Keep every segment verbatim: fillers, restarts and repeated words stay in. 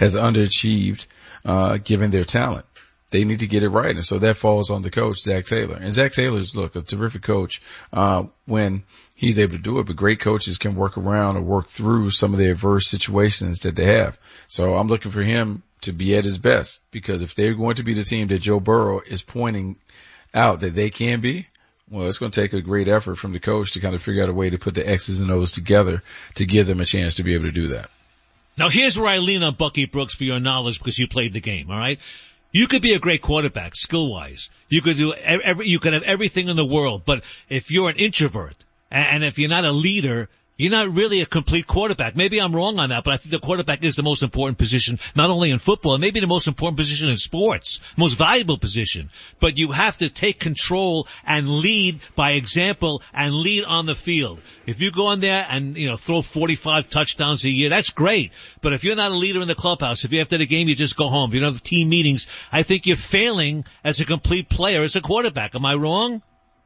has underachieved, uh, given their talent. They need to get it right. And so that falls on the coach, Zach Taylor. And Zach Taylor's, look, a terrific coach, uh, when he's able to do it, but great coaches can work around or work through some of the adverse situations that they have. So I'm looking for him to be at his best, because if they're going to be the team that Joe Burrow is pointing out that they can be, well, it's going to take a great effort from the coach to kind of figure out a way to put the X's and O's together to give them a chance to be able to do that. Now, here's where I lean on Bucky Brooks for your knowledge, because you played the game, all right? You could be a great quarterback, skill-wise. You could do every, you could have everything in the world, but if you're an introvert and if you're not a leader, you're not really a complete quarterback. Maybe I'm wrong on that, but I think the quarterback is the most important position, not only in football, maybe the most important position in sports, most valuable position. But you have to take control and lead by example and lead on the field. If you go in there and, you know, throw forty-five touchdowns a year, that's great. But if you're not a leader in the clubhouse, if you after the game you just go home, if you don't have team meetings, I think you're failing as a complete player, as a quarterback. Am I wrong?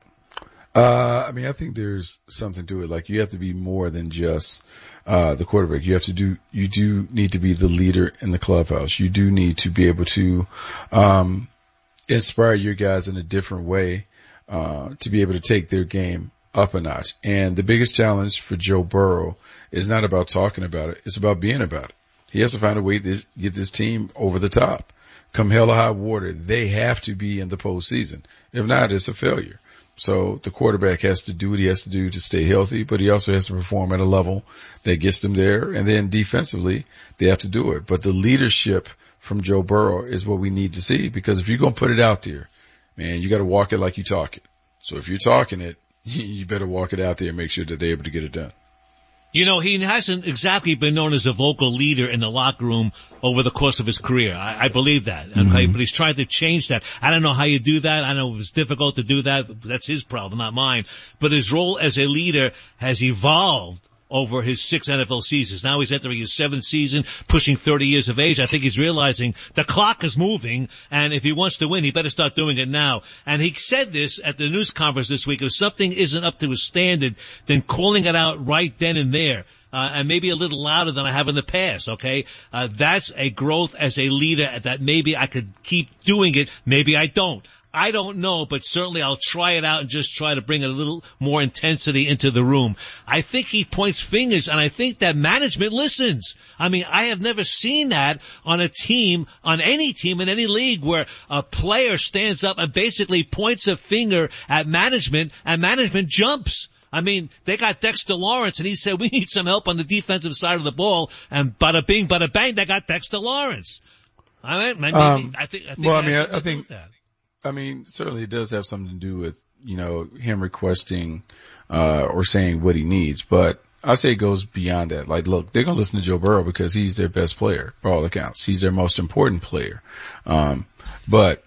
Uh, I mean, I think there's something to it. Like, you have to be more than just, uh, the quarterback. You have to do, you do need to be the leader in the clubhouse. You do need to be able to, um, inspire your guys in a different way, uh, to be able to take their game up a notch. And the biggest challenge for Joe Burrow is not about talking about it. It's about being about it. He has to find a way to get this team over the top. Come hell or high water, they have to be in the postseason. If not, it's a failure. So the quarterback has to do what he has to do to stay healthy, but he also has to perform at a level that gets them there. And then defensively, they have to do it. But the leadership from Joe Burrow is what we need to see, because if you're going to put it out there, man, you got to walk it like you talk it. So if you're talking it, you better walk it out there and make sure that they're able to get it done. You know, he hasn't exactly been known as a vocal leader in the locker room over the course of his career. I, I believe that. Okay, mm-hmm. But he's trying to change that. I don't know how you do that. I know it's difficult to do that. That's his problem, not mine. But his role as a leader has evolved over his six N F L seasons. Now he's entering his seventh season, pushing thirty years of age. I think he's realizing the clock is moving, and if he wants to win, he better start doing it now. And he said this at the news conference this week: if something isn't up to his standard, then calling it out right then and there. Uh, and maybe a little louder than I have in the past, okay? Uh, that's a growth as a leader that maybe I could keep doing it, maybe I don't. I don't know, but certainly I'll try it out and just try to bring a little more intensity into the room. I think he points fingers, and I think that management listens. I mean, I have never seen that on a team, on any team in any league, where a player stands up and basically points a finger at management, and management jumps. I mean, they got Dexter Lawrence, and he said, we need some help on the defensive side of the ball, and bada bing, bada bang, they got Dexter Lawrence. I mean, maybe, um, I think, I think, well, I mean, I, I think, that. I mean, certainly it does have something to do with, you know, him requesting, uh, or saying what he needs, but I say it goes beyond that. Like, look, they're going to listen to Joe Burrow because he's their best player, for all accounts. He's their most important player. Um, but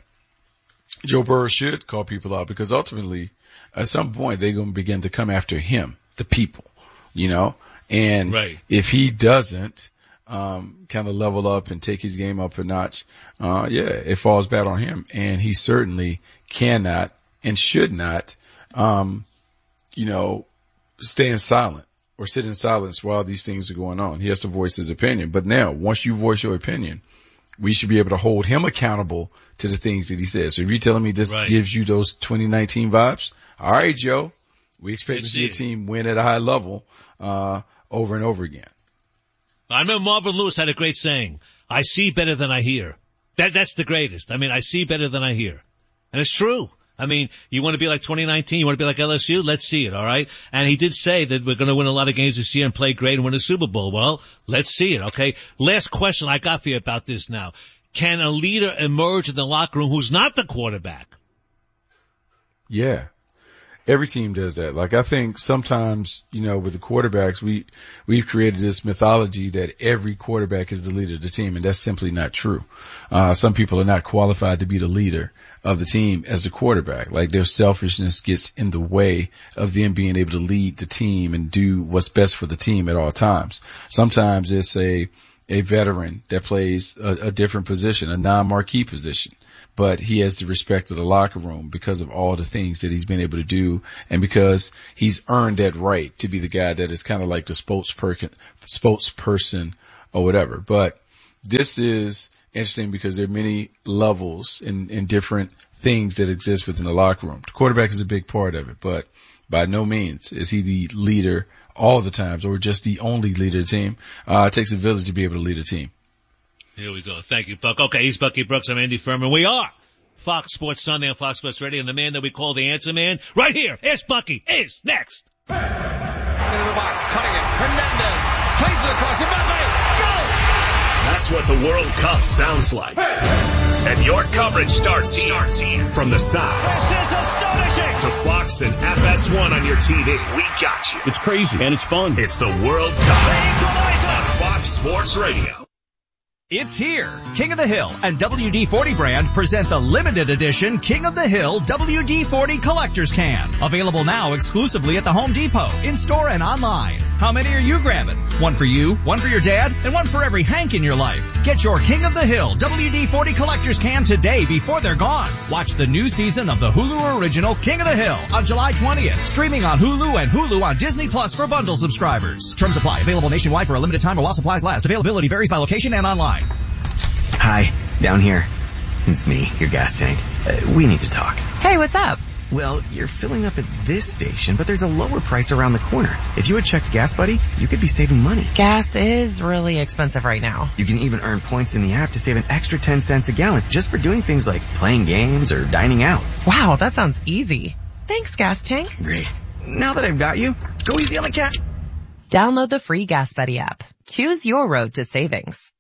Joe Burrow should call people out, because ultimately, at some point, they're going to begin to come after him, the people, you know, and right. If he doesn't, um, kind of level up and take his game up a notch, uh, yeah, it falls bad on him. And he certainly cannot and should not, um, you know, stay in silent or sit in silence while these things are going on. He has to voice his opinion. But now, once you voice your opinion, we should be able to hold him accountable to the things that he says. So if you're telling me this right. gives you those twenty nineteen vibes, all right, Joe, we expect Good to see a team win at a high level, uh, over and over again. I remember Marvin Lewis had a great saying, I see better than I hear. That, that's the greatest. I mean, I see better than I hear. And it's true. I mean, you want to be like twenty nineteen, you want to be like L S U? Let's see it, all right? And he did say that we're going to win a lot of games this year and play great and win a Super Bowl. Well, let's see it, okay? Last question I got for you about this now. Can a leader emerge in the locker room who's not the quarterback? Yeah. Every team does that. Like, I think sometimes, you know, with the quarterbacks, we, we've created this mythology that every quarterback is the leader of the team, and that's simply not true. Uh, some people are not qualified to be the leader of the team as the quarterback. Like, their selfishness gets in the way of them being able to lead the team and do what's best for the team at all times. Sometimes it's a, a veteran that plays a, a different position, a non-marquee position, but he has the respect of the locker room because of all the things that he's been able to do, and because he's earned that right to be the guy that is kind of like the spokesperson, spokesperson or whatever. But this is interesting because there are many levels and, and different things that exist within the locker room. The quarterback is a big part of it, but by no means is he the leader all the times or just the only leader of the team. Uh, it takes a village to be able to lead a team. Here we go. Thank you, Buck. Okay, he's Bucky Brooks. I'm Andy Furman. We are Fox Sports Sunday on Fox Sports Radio, and the man that we call the Answer Man right here, Ask Bucky, is next. Into the box, cutting it. Hernandez plays it across. Mbappe, go! That's what the World Cup sounds like. And your coverage starts here. From the sides. This is astonishing. To Fox and F S one on your T V. We got you. It's crazy and it's fun. It's the World Cup on Fox Sports Radio. It's here. King of the Hill and W D forty brand present the limited edition King of the Hill W D forty Collector's Can. Available now exclusively at the Home Depot, in-store and online. How many are you grabbing? One for you, one for your dad, and one for every Hank in your life. Get your King of the Hill W D forty Collector's Can today before they're gone. Watch the new season of the Hulu original King of the Hill on July twentieth. Streaming on Hulu and Hulu on Disney Plus for bundle subscribers. Terms apply. Available nationwide for a limited time or while supplies last. Availability varies by location and online. Hi, down here. It's me, your gas tank. Uh, we need to talk. Hey, what's up? Well, you're filling up at this station, but there's a lower price around the corner. If you had checked Gas Buddy, you could be saving money. Gas is really expensive right now. You can even earn points in the app to save an extra ten cents a gallon just for doing things like playing games or dining out. Wow, that sounds easy. Thanks, Gas Tank. Great. Now that I've got you, go easy on the cat. Download the free Gas Buddy app. Choose your road to savings.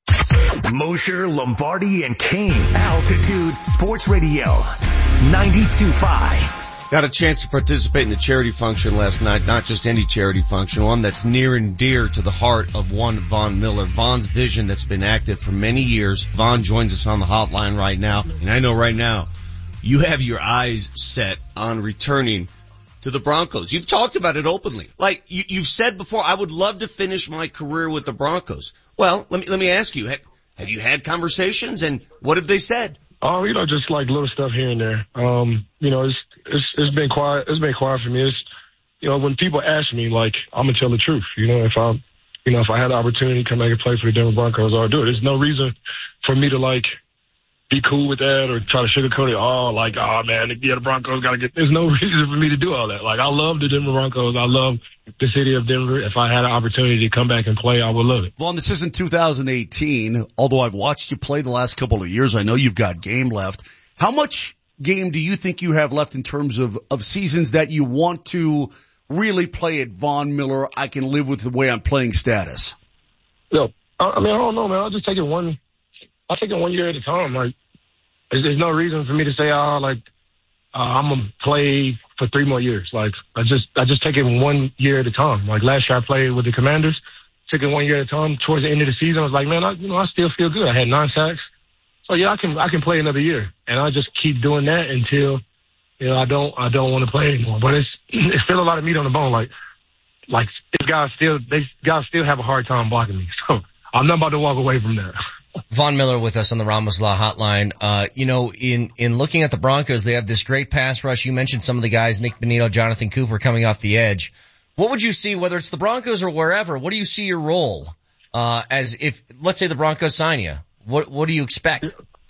Mosher, Lombardi, and Kane. Altitude Sports Radio. ninety-two point five. Got a chance to participate in the charity function last night, not just any charity function, one that's near and dear to the heart of one Von Miller. Von's vision that's been active for many years. Von joins us on the hotline right now, and I know right now you have your eyes set on returning to the Broncos. You've talked about it openly. Like, you, you've said before, I would love to finish my career with the Broncos. Well, let me, let me ask you, have, have you had conversations, and what have they said? Oh, you know, just like little stuff here and there. Um, you know, it's, it's, it's been quiet, it's been quiet for me. It's, you know, when people ask me, like, I'm gonna tell the truth. You know, if I, you know, if I had the opportunity to come back and play for the Denver Broncos, I would do it. There's no reason for me to, like, be cool with that or try to sugarcoat it. Oh, like, oh man, yeah, the Broncos gotta get, there's no reason for me to do all that. Like, I love the Denver Broncos. I love the city of Denver. If I had an opportunity to come back and play, I would love it. Vaughn, this isn't two thousand eighteen. Although I've watched you play the last couple of years, I know you've got game left. How much game do you think you have left in terms of, of seasons that you want to really play at Von Miller? I can live with the way I'm playing status. Yo, I mean, I don't know, man. I'll just take it one, I'll take it one year at a time. Like, there's, there's no reason for me to say, oh, like, uh, I'm going to play for three more years. Like, I just, I just take it one year at a time. Like, last year I played with the Commanders, took it one year at a time. Towards the end of the season, I was like, man, I, you know, I still feel good. I had nine sacks. So yeah, I can, I can play another year. And I just keep doing that until, you know, I don't, I don't want to play anymore. But it's, it's still a lot of meat on the bone. Like, like, these guys still, they guys still have a hard time blocking me. So I'm not about to walk away from that. Von Miller with us on the Ramos Law Hotline. Uh, you know, in, in looking at the Broncos, they have this great pass rush. You mentioned some of the guys, Nick Bonito, Jonathan Cooper coming off the edge. What would you see, whether it's the Broncos or wherever, what do you see your role, uh, as if, let's say the Broncos sign you? What, what do you expect?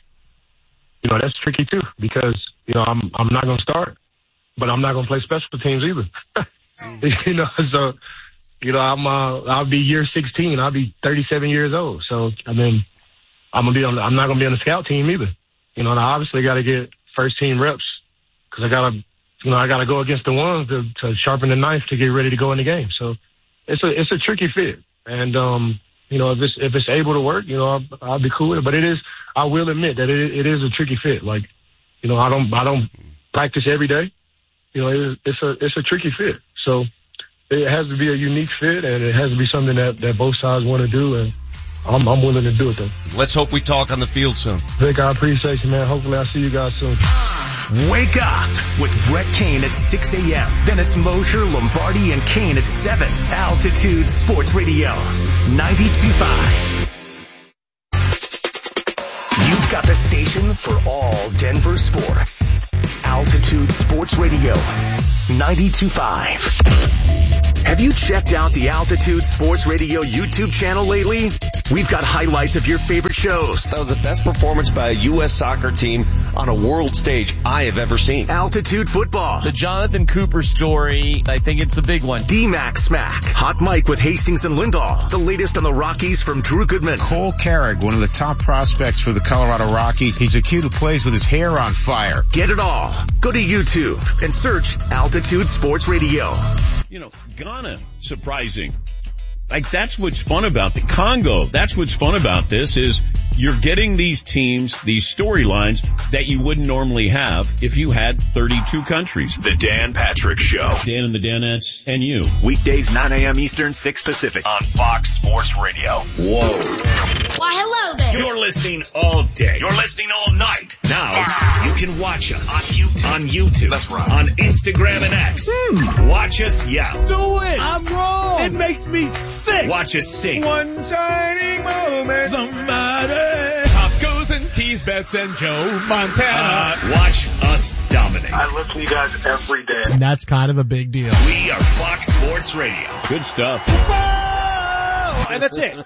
You know, that's tricky too, because, you know, I'm, I'm not going to start, but I'm not going to play special teams either. You know, so, you know, I'm, uh, I'll be year sixteen. I'll be thirty-seven years old. So, I mean, I'm gonna be on. I'm not gonna be on the scout team either. You know, and I obviously got to get first team reps because I gotta, you know, I gotta go against the ones to, to sharpen the knife to get ready to go in the game. So it's a it's a tricky fit, and um, you know, if it's if it's able to work, you know, I'll, I'll be cool with it. But it is, I will admit that it it is a tricky fit. Like, you know, I don't I don't practice every day. You know, it is, it's a it's a tricky fit. So it has to be a unique fit, and it has to be something that that both sides want to do, and I'm, I'm willing to do it, though. Let's hope we talk on the field soon. Vic, I appreciate you, man. Hopefully I'll see you guys soon. Wake up with Brett Kane at six a.m. Then it's Mosher, Lombardi, and Kane at seven. Altitude Sports Radio, ninety-two point five. You've got the station for all Denver sports. Altitude Sports Radio, ninety-two point five. Have Have you checked out the Altitude Sports Radio YouTube channel lately? We've got highlights of your favorite shows. That was the best performance by a U S soccer team on a world stage I have ever seen. Altitude Football. The Jonathan Cooper story, I think it's a big one. D-Mac Smack. Hot Mike with Hastings and Lindahl. The latest on the Rockies from Drew Goodman. Cole Carrick, one of the top prospects for the Colorado Rockies. He's a kid who plays with his hair on fire. Get it all. Go to YouTube and search Altitude Sports Radio. You know, Ghana, surprising. Like, that's what's fun about the Congo. That's what's fun about this is you're getting these teams, these storylines that you wouldn't normally have if you had thirty-two countries. The Dan Patrick Show. Dan and the Danettes and you. Weekdays nine a.m. Eastern, six Pacific on Fox Sports Radio. Whoa. Why, hello there. You're listening all day. You're listening all night. Now, you can watch us on YouTube. On YouTube. That's right. On Instagram and X. Hmm. Watch us yell. Do it. I'm wrong. It makes me sick. Watch us sing. One shining moment. Somebody. Pop goes and tease Bets and Joe Montana. Uh, watch us dominate. I listen to you guys every day. And that's kind of a big deal. We are Fox Sports Radio. Good stuff. Whoa! And that's it.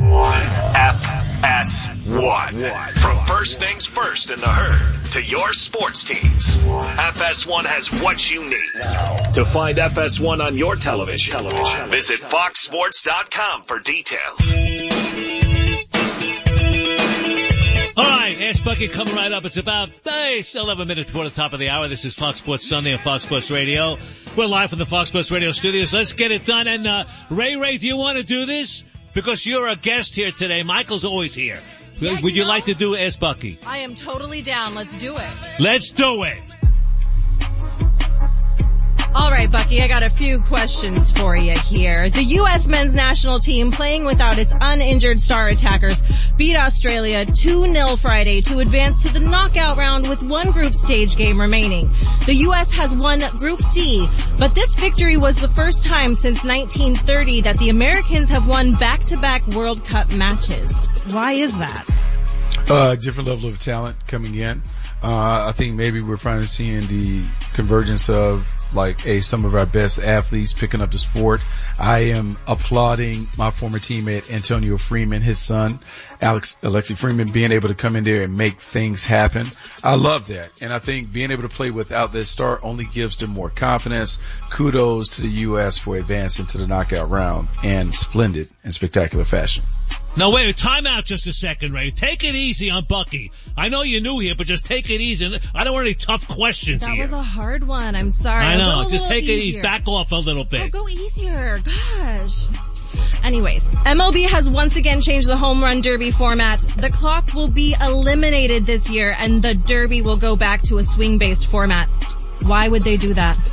F S one. From first things first in the herd to your sports teams. F S one has what you need. To find F S one on your television, television. Visit fox sports dot com for details. All right, Ask Bucky coming right up. It's about hey, it's eleven minutes before the top of the hour. This is Fox Sports Sunday on Fox Sports Radio. We're live from the Fox Sports Radio studios. Let's get it done. And uh, Ray Ray, do you want to do this? Because you're a guest here today. Michael's always here. Yeah, Would you, you know, like to do Ask Bucky? I am totally down. Let's do it. Let's do it. All right, Bucky, I got a few questions for you here. The U S men's national team, playing without its uninjured star attackers, beat Australia two nil Friday to advance to the knockout round with one group stage game remaining. The U S has won Group D, but this victory was the first time since nineteen thirty that the Americans have won back-to-back World Cup matches. Why is that? Uh, different level of talent coming in. Uh, I think maybe we're finally seeing the convergence of like a some of our best athletes picking up the sport. I am applauding my former teammate Antonio Freeman, his son, Alex Alexi Freeman, being able to come in there and make things happen. I love that. And I think being able to play without this star only gives them more confidence. Kudos to the U S for advancing to the knockout round in splendid and spectacular fashion. Now wait, time out just a second, Ray. Take it easy on Bucky. I know you're new here, but just take it easy. I don't want any tough questions that here. That was a hard one. I'm sorry. I know. Just take easier. it easy. Back off a little bit. Oh, go easier. Gosh. Anyways, M L B has once again changed the home run derby format. The clock will be eliminated this year, and the derby will go back to a swing-based format. Why would they do that?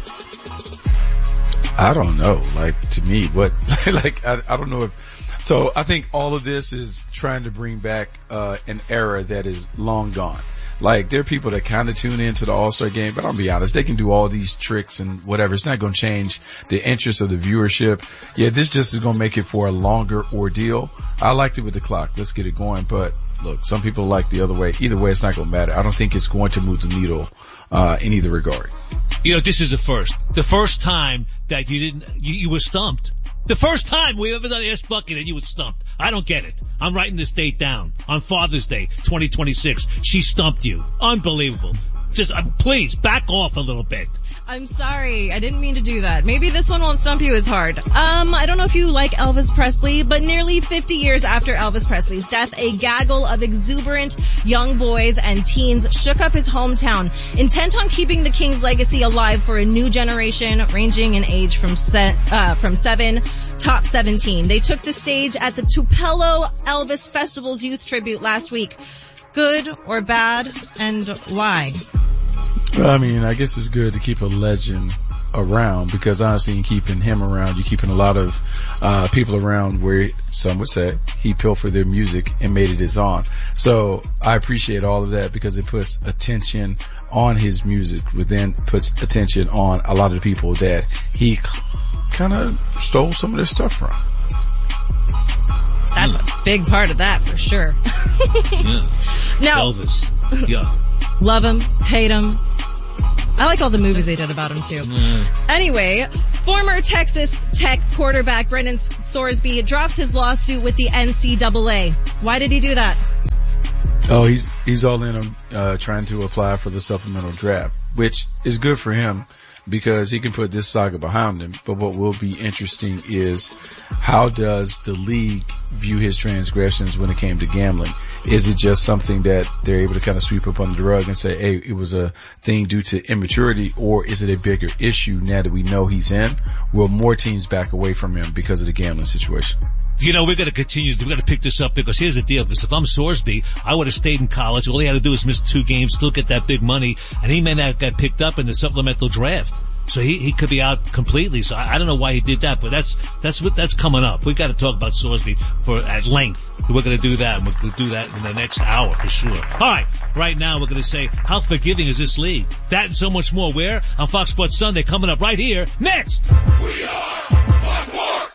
I don't know. Like, to me, what, like, I, I don't know if, so I think all of this is trying to bring back, uh, an era that is long gone. Like, there are people that kind of tune into the All-Star game, but I'll be honest, they can do all these tricks and whatever. It's not going to change the interest of the viewership. Yeah, this just is going to make it for a longer ordeal. I liked it with the clock. Let's get it going. But look, some people like the other way. Either way, it's not going to matter. I don't think it's going to move the needle, uh, in either regard. You know, this is the first. The first time that you didn't, you, you were stumped. The first time we ever done Ask Bucky and you were stumped. I don't get it. I'm writing this date down. On Father's Day, twenty twenty-six. She stumped you. Unbelievable. Just, uh, please, back off a little bit. I'm sorry. I didn't mean to do that. Maybe this one won't stump you as hard. Um, I don't know if you like Elvis Presley, but nearly fifty years after Elvis Presley's death, a gaggle of exuberant young boys and teens shook up his hometown, intent on keeping the King's legacy alive for a new generation, ranging in age from se- uh, from seven, top seventeen. They took the stage at the Tupelo Elvis Festival's youth tribute last week. Good or bad, and why? I mean, I guess it's good to keep a legend around because honestly, in keeping him around, you're keeping a lot of uh people around where some would say he pilfered their music and made it his own. So I appreciate all of that because it puts attention on his music, but then puts attention on a lot of the people that he kind of stole some of their stuff from. That's a big part of that for sure. Yeah. Now, Elvis. Yeah. Love him, hate him. I like all the movies they did about him too. Mm. Anyway, former Texas Tech quarterback Brendan Sorsby drops his lawsuit with the N C double A. Why did he do that? Oh, he's he's all in on uh, trying to apply for the supplemental draft, which is good for him because he can put this saga behind him. But what will be interesting is how does the league view his transgressions when it came to gambling? Is it just something that they're able to kind of sweep up under the rug and say, hey, it was a thing due to immaturity, or is it a bigger issue now that we know he's in? Will more teams back away from him because of the gambling situation? You know, we're going to continue. We're going to pick this up because here's the deal. Because if I'm Sorsby, I would have stayed in college. All he had to do was miss two games, still get that big money, and he may not get picked up in the supplemental draft. So he, he could be out completely. So I, I don't know why he did that, but that's, that's what, that's coming up. We've got to talk about Sorsby for, at length. We're going to do that, and we're going to do that in the next hour for sure. Alright, right now we're going to say, how forgiving is this league? That and so much more. Where? On Fox Sports Sunday, coming up right here, next! We are Fox Sports!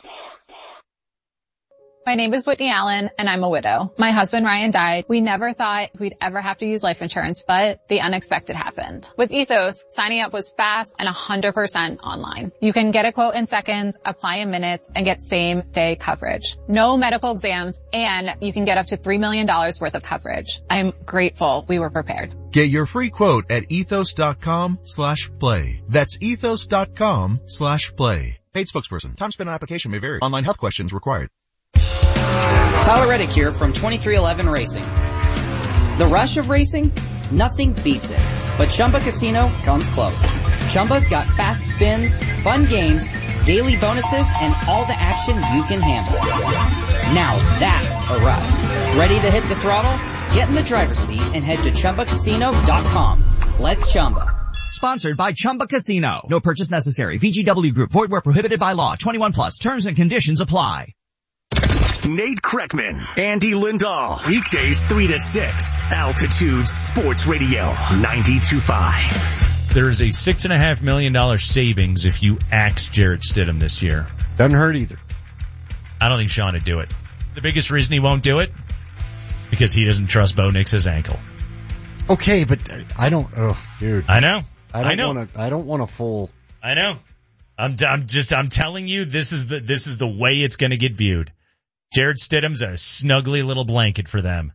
My name is Whitney Allen, and I'm a widow. My husband Ryan died. We never thought we'd ever have to use life insurance, but the unexpected happened. With Ethos, signing up was fast and one hundred percent online. You can get a quote in seconds, apply in minutes, and get same-day coverage. No medical exams, and you can get up to three million dollars worth of coverage. I'm grateful we were prepared. Get your free quote at ethos.com slash play. That's ethos.com slash play. Paid spokesperson. Time spent on application may vary. Online health questions required. Tyler Reddick here from twenty-three eleven Racing. The rush of racing? Nothing beats it. But Chumba Casino comes close. Chumba's got fast spins, fun games, daily bonuses, and all the action you can handle. Now that's a ride. Ready to hit the throttle? Get in the driver's seat and head to Chumba Casino dot com. Let's Chumba. Sponsored by Chumba Casino. No purchase necessary. V G W Group. Void where prohibited by law. twenty-one plus. Terms and conditions apply. Nate Kreckman, Andy Lindahl, weekdays three to six, Altitude Sports Radio, ninety-two point five. There's a six and a half million dollar savings if you axe Jarrett Stidham this year. Doesn't hurt either. I don't think Sean would do it. The biggest reason he won't do it? Because he doesn't trust Bo Nix's ankle. Okay, but I don't, oh, dude. I know. I don't I know. want to, I don't want a full. I know. I'm, I'm just, I'm telling you, this is the, this is the way it's going to get viewed. Jarrett Stidham's a snuggly little blanket for them.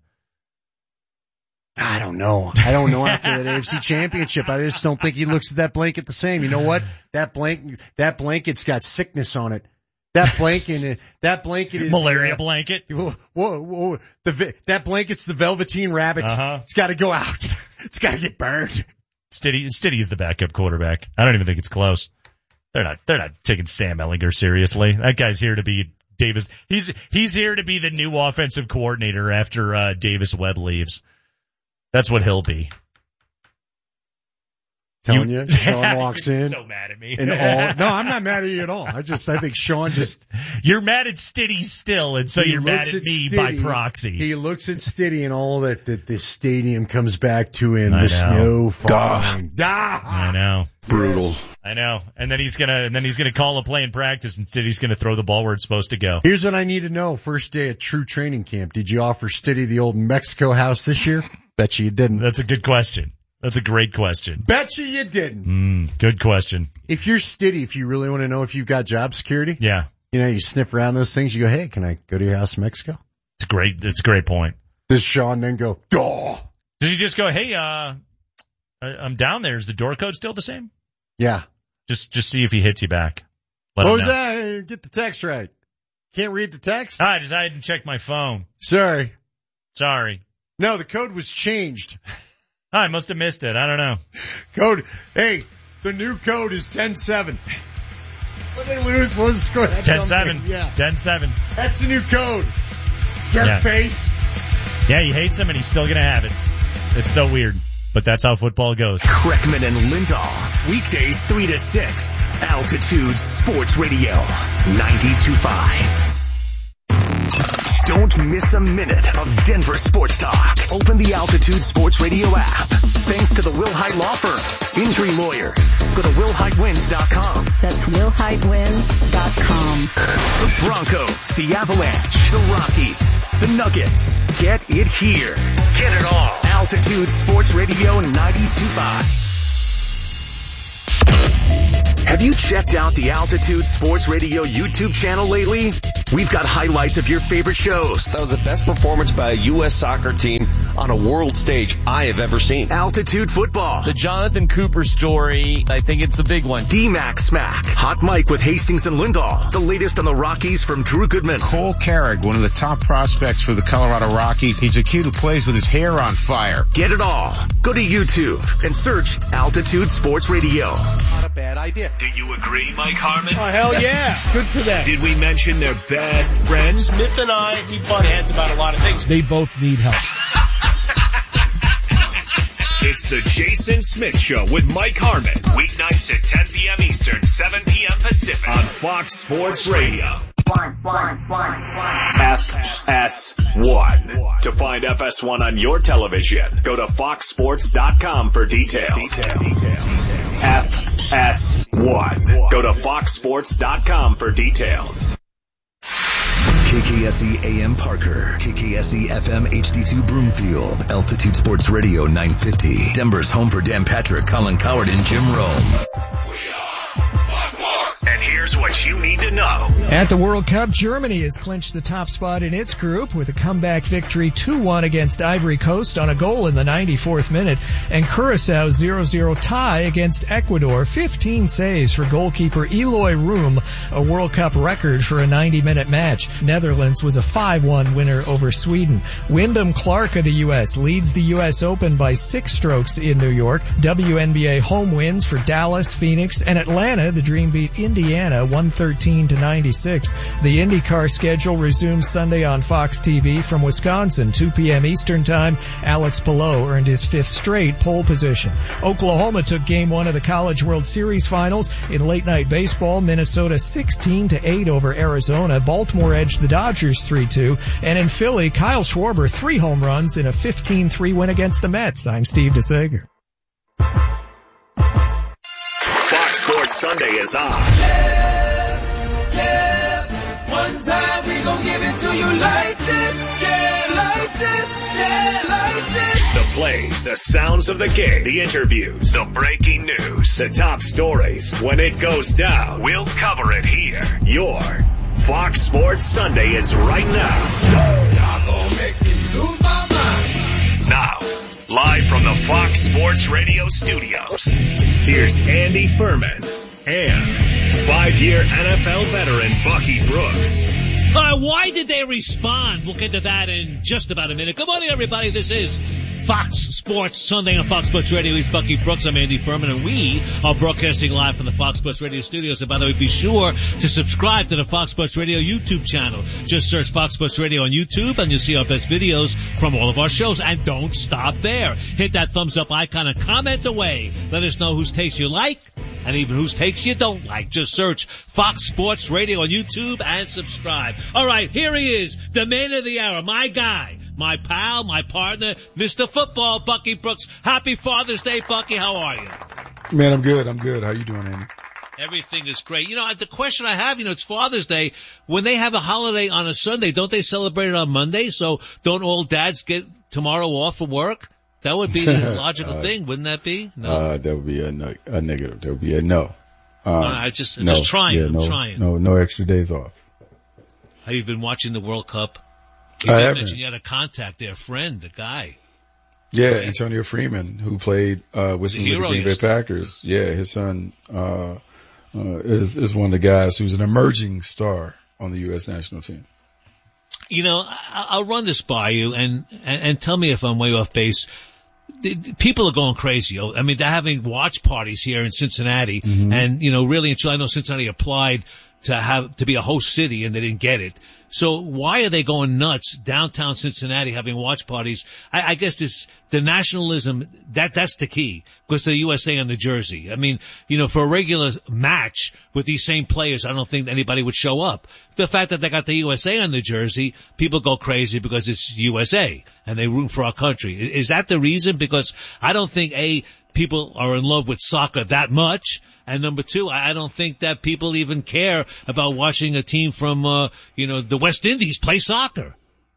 I don't know. I don't know after that A F C Championship. I just don't think he looks at that blanket the same. You know what? That blanket, that blanket's got sickness on it. That blanket, that blanket is malaria uh, blanket. Whoa, whoa, whoa. The that blanket's the Velveteen Rabbit. Uh-huh. It's got to go out. It's got to get burned. Stiddy, Stiddy is the backup quarterback. I don't even think it's close. They're not. They're not taking Sam Ehlinger seriously. That guy's here to be Davis. He's he's here to be the new offensive coordinator after uh, Davis Webb leaves. That's what he'll be. Telling you, you Sean walks in. So mad at me. And all, no, I'm not mad at you at all. I just, I think Sean just. You're mad at Stiddy still, and so you're mad at, at me Stiddy, by proxy. He looks at Stiddy and all that, that the stadium comes back to him. I the know. snow falling. Duh. I know. Brutal. Yes. I know. And then he's gonna, and then he's gonna call a play in practice, and Stiddy's gonna throw the ball where it's supposed to go. Here's what I need to know. First day at true training camp. Did you offer Stiddy the old Mexico house this year? Bet you you didn't. That's a good question. That's a great question. Bet you you didn't. Mm, good question. If you're Stiddy, if you really want to know if you've got job security. Yeah. You know, you sniff around those things, you go, hey, can I go to your house in Mexico? It's a great, it's a great point. Does Sean then go, duh? Does he just go, hey, uh, I'm down there. Is the door code still the same? Yeah. Just, just see if he hits you back. Let what was that? Get the text right. Can't read the text? I just, I didn't check my phone. Sorry. Sorry. No, the code was changed. I must have missed it. I don't know. Code. Hey, the new code is ten seven. When they lose, what was the score? ten seven. Yeah. ten seven. That's the new code. Jerk yeah. face. Yeah, he hates him and he's still going to have it. It's so weird, but that's how football goes. Kreckman and Lindahl. Weekdays three to six. Altitude Sports Radio. ninety-two point five. Don't miss a minute of Denver sports talk. Open the Altitude Sports Radio app. Thanks to the Will Hyde Law Firm. Injury lawyers. Go to will hyde wins dot com. That's will hyde wins dot com. The Broncos, the Avalanche, the Rockies, the Nuggets. Get it here. Get it all. Altitude Sports Radio ninety-two point five. Have you checked out the Altitude Sports Radio YouTube channel lately? We've got highlights of your favorite shows. That was the best performance by a U S soccer team on a world stage I have ever seen. Altitude Football. The Jonathan Cooper story, I think it's a big one. D-Mac Smack. Hot Mike with Hastings and Lindahl. The latest on the Rockies from Drew Goodman. Cole Carrick, one of the top prospects for the Colorado Rockies. He's a kid who plays with his hair on fire. Get it all. Go to YouTube and search Altitude Sports Radio. Not a bad idea. Do you agree, Mike Harmon? Oh, hell yeah. Good for them. Did we mention their best friends? Smith and I, we butt heads about a lot of things. They both need help. It's the Jason Smith Show with Mike Harmon. Weeknights at ten p.m. Eastern, seven p.m. Pacific on Fox Sports Radio. F S one. To find F S one on your television, go to fox sports dot com for details. F S one. Go to fox sports dot com for details. K K S E A M Parker, K K S E F M H D two Broomfield, Altitude Sports Radio nine fifty, Denver's home for Dan Patrick, Colin Coward, and Jim Rome. And here's what you need to know. At the World Cup, Germany has clinched the top spot in its group with a comeback victory two one against Ivory Coast on a goal in the ninety-fourth minute, and Curaçao's zero zero tie against Ecuador. fifteen saves for goalkeeper Eloy Room, a World Cup record for a ninety-minute match. Netherlands was a five one winner over Sweden. Wyndham Clark of the U S leads the U S Open by six strokes in New York. W N B A home wins for Dallas, Phoenix, and Atlanta. The Dream beat Indiana one thirteen to ninety-six. The IndyCar schedule resumes Sunday on Fox T V from Wisconsin, two p.m. Eastern Time. Alex Palou earned his fifth straight pole position. Oklahoma took game one of the College World Series finals. In late night baseball, Minnesota sixteen to eight over Arizona. Baltimore edged the Dodgers three two. And in Philly, Kyle Schwarber three home runs in a fifteen three win against the Mets. I'm Steve DeSager. Fox Sports Sunday is on. Yeah, yeah. One time we gon' give it to you like this. Yeah, like this. Yeah, like this. The plays, the sounds of the game, the interviews, the breaking news, the top stories. When it goes down, we'll cover it here. Your Fox Sports Sunday is right now. Y'all gon' make me lose my mind. Now, live from the Fox Sports Radio studios, here's Andy Furman and five-year N F L veteran Bucky Brooks. All right, why did they respond? We'll get to that in just about a minute. Good morning, everybody. This is Fox Sports Sunday on Fox Sports Radio. He's Bucky Brooks. I'm Andy Furman, and we are broadcasting live from the Fox Sports Radio studios. And by the way, be sure to subscribe to the Fox Sports Radio YouTube channel. Just search Fox Sports Radio on YouTube, and you'll see our best videos from all of our shows. And don't stop there. Hit that thumbs up icon and comment away. Let us know whose takes you like and even whose takes you don't like. Just search Fox Sports Radio on YouTube and subscribe. All right, here he is, the man of the hour, my guy, my pal, my partner, Mister Football, Bucky Brooks. Happy Father's Day, Bucky. How are you? Man, I'm good. I'm good. How you doing, Andy? Everything is great. You know, the question I have, you know, it's Father's Day. When they have a holiday on a Sunday, don't they celebrate it on Monday? So don't all dads get tomorrow off from work? That would be the logical uh, thing, wouldn't that be? No. Uh, that would be a, no, a negative. That would be a no. Um, no I just, no, just trying. yeah, I'm no, trying. No, no extra days off. Have you been watching the World Cup? You I did haven't. mention you had a contact there, a friend, a guy. Yeah, Antonio Freeman, who played uh with, The me with the hero Green Bay yesterday. Packers. Yeah, his son uh, uh is is one of the guys who's an emerging star on the U S national team. You know, I, I'll run this by you and, and and tell me if I'm way off base. The, the people are going crazy. I mean, they're having watch parties here in Cincinnati, Mm-hmm. and you know, really, I know Cincinnati applied to have to be a host city, and they didn't get it. So why are they going nuts downtown Cincinnati having watch parties? I, I guess it's the nationalism. That that's the key, because the U S A on the jersey. I mean, you know, for a regular match with these same players, I don't think anybody would show up. The fact that they got the U S A on the jersey, people go crazy because it's U S A and they root for our country. Is that the reason? Because I don't think a people are in love with soccer that much. And number two, I don't think that people even care about watching a team from, uh, you know, the West Indies play soccer.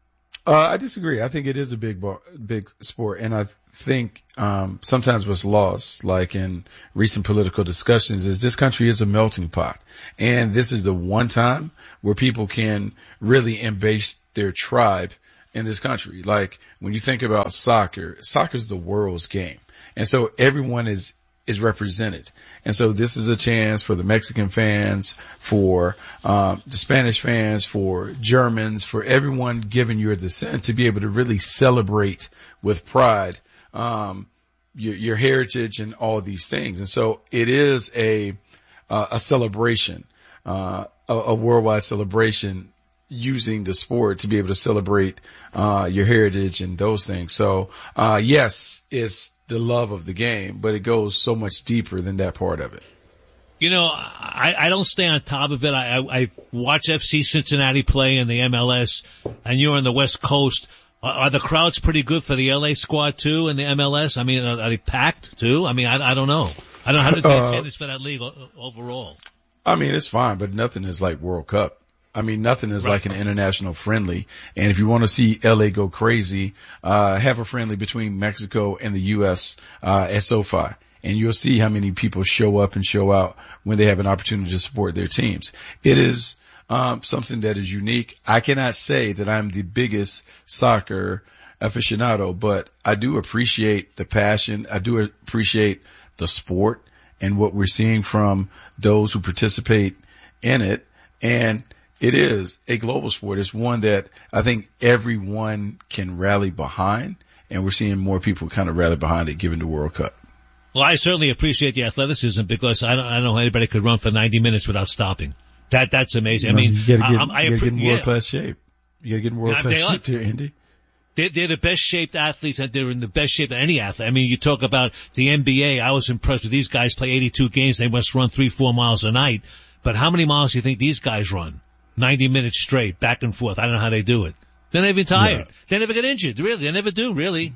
Uh, I disagree. I think it is a big, bar, big sport, and I think um, sometimes what's lost, like in recent political discussions, is this country is a melting pot, and this is the one time where people can really embrace their tribe in this country. Like when you think about soccer, soccer is the world's game, and so everyone is is represented. And so this is a chance for the Mexican fans, for um, the Spanish fans, for Germans, for everyone given your descent to be able to really celebrate with pride um, your, your heritage and all of these things. And so it is a uh, a celebration, uh, a, a worldwide celebration using the sport to be able to celebrate uh your heritage and those things. So uh yes, it's the love of the game, but it goes so much deeper than that part of it. You know, I, I don't stay on top of it. I, I, I watch F C Cincinnati play in the M L S, and you're on the West Coast. Are, are the crowds pretty good for the L A squad too in the M L S? I mean, are, are they packed too? I mean, I, I don't know. I don't know how to pay attention for that league overall. I mean, it's fine, but nothing is like World Cup. I mean, nothing is right. like an international friendly. And if you want to see L A go crazy, uh, have a friendly between Mexico and the U S, uh, at SoFi. And you'll see how many people show up and show out when they have an opportunity to support their teams. It is, um, something that is unique. I cannot say that I'm the biggest soccer aficionado, but I do appreciate the passion. I do appreciate the sport and what we're seeing from those who participate in it. And it is a global sport. It's one that I think everyone can rally behind, and we're seeing more people kind of rally behind it given the World Cup. Well, I certainly appreciate the athleticism because I don't, I don't know anybody could run for ninety minutes without stopping. That, that's amazing. You know, I mean, you gotta get, I, I, you gotta get in yeah. world-class shape. You gotta get in world-class yeah, shape here, Andy. They're, they're the best shaped athletes, and they're in the best shape of any athlete. I mean, you talk about the N B A. I was impressed with these guys play eighty-two games. They must run three, four miles a night. But how many miles do you think these guys run? ninety minutes straight, back and forth. I don't know how they do it. They're never even tired. Yeah. They never get injured, really. They never do, really.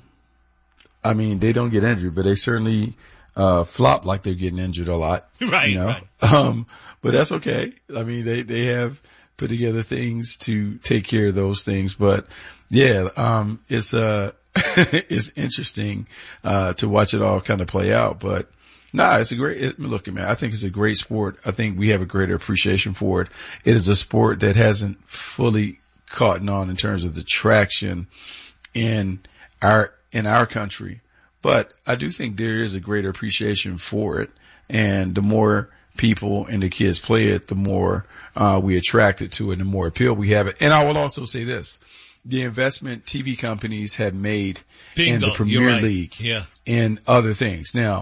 I mean, they don't get injured, but they certainly uh flop like they're getting injured a lot. Right, you know? right. Um, but that's okay. I mean, they, they have put together things to take care of those things. But yeah, um, it's, uh, it's interesting, uh, to watch it all kind of play out. But Nah, it's a great, it, look, man, I think it's a great sport. I think we have a greater appreciation for it. It is a sport that hasn't fully caught on in terms of the traction in our, in our country. But I do think there is a greater appreciation for it. And the more people and the kids play it, the more, uh, we attract it to it and the more appeal we have it. And I will also say this. The investment T V companies have made Bingo, in the Premier right. League yeah. and other things. Now,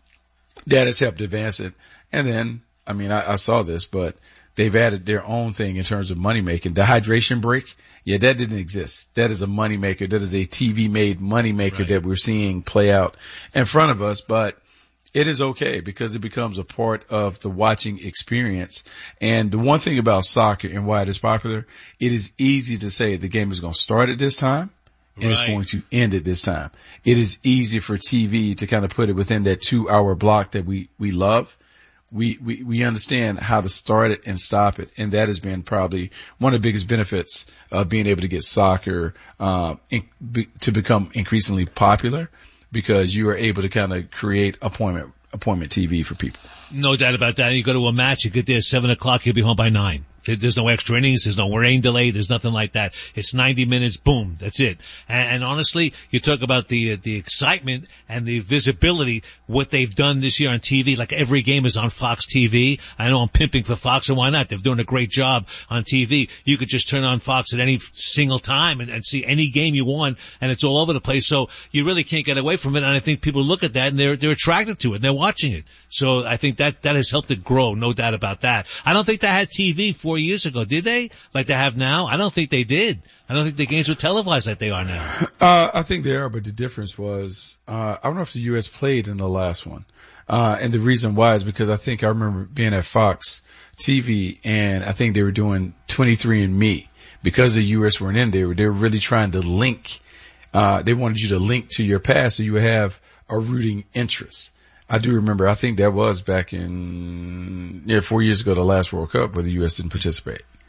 that has helped advance it. And then, I mean, I, I saw this, but they've added their own thing in terms of money making. The hydration break, yeah, that didn't exist. That is a money maker. That is a T V made money maker right. that we're seeing play out in front of us. But it is okay because it becomes a part of the watching experience. And the one thing about soccer and why it is popular, it is easy to say the game is going to start at this time. And right. it's going to end at this time. It is easy for T V to kind of put it within that two hour block that we, we love. We, we, we understand how to start it and stop it. And that has been probably one of the biggest benefits of being able to get soccer, uh, in, be, to become increasingly popular because you are able to kind of create appointment, appointment T V for people. No doubt about that. You go to a match, you get there at seven o'clock, you'll be home by nine. There's no extra innings. There's no rain delay. There's nothing like that. It's ninety minutes. Boom. That's it. And, and honestly, you talk about the, the excitement and the visibility, what they've done this year on T V. Like every game is on Fox T V. I know I'm pimping for Fox, and why not? They're doing a great job on T V. You could just turn on Fox at any single time and, and see any game you want, and it's all over the place. So you really can't get away from it. And I think people look at that and they're, they're attracted to it and they're watching it. So I think that, that has helped it grow. No doubt about that. I don't think they had T V four years ago, did they? Like they have now? I don't think they did. I don't think the games were televised like they are now. Uh, I think they are, but the difference was, uh, I don't know if the U S played in the last one. Uh, and the reason why is because I think I remember being at Fox T V and I think they were doing twenty-three and me because the U S weren't in there. They were really trying to link, uh, they wanted you to link to your past so you would have a rooting interest. I do remember, I think that was back in, yeah, four years ago, the last World Cup where the U S didn't participate.